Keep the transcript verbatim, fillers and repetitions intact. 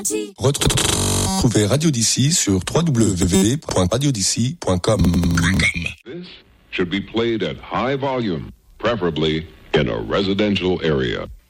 Retrouvez Radio D'ici sur w w w point radio d'ici point com. This should be played at high volume, preferably in a residential area.